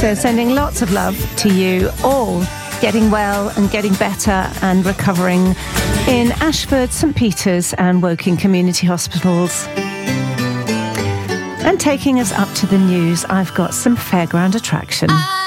So sending lots of love to you all, getting well and getting better and recovering in Ashford, St Peter's and Woking Community Hospitals. And taking us up to the news, I've got some fairground attraction.